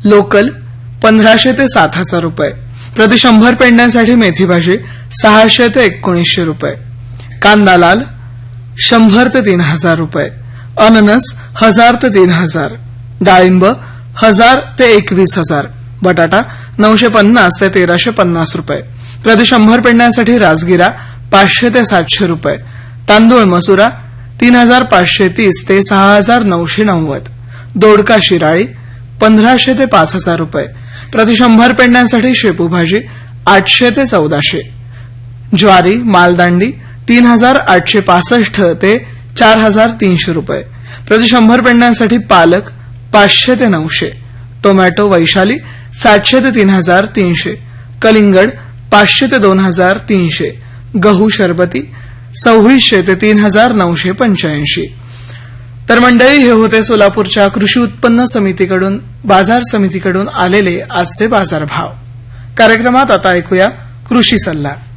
Local 1500 ते 7000 रुपये. प्रति 100 पेंड्यांसाठी मेथी भाजी 600 ते 1900 रुपये. कांदा लाल 100 ते 3000 रुपये. अननस 1000 ते 3000. डाळिंब 1000 ते 21000. बटाटा 950 ते 1350 रुपये. प्रति 100 पेंड्यांसाठी राजगिरा 500 ते 700 रुपये. तांदूळ मसुरा 3530 ते 6990. दोडका शिराळी 1500 ते 5000 रुपये. प्रति 100 पेंड्यांसाठी शेपू भाजी 800 ते 1400. ज्वारी मालदांडी 3865 ते 4300 रुपये. प्रति 100 पेंड्यांसाठी पालक 500 ते 900. टोमॅटो वैशाली 700 ते 3300. कलिंगड 500 ते 2300. गहू शरबती 2600 ते 3985. तर मंडळी, हे होते सोलापूरच्या कृषी उत्पन्न समितीकडून बाजार समितीकडून आलेले आजचे बाजारभाव. कार्यक्रमात आता ऐकूया कृषी सल्ला.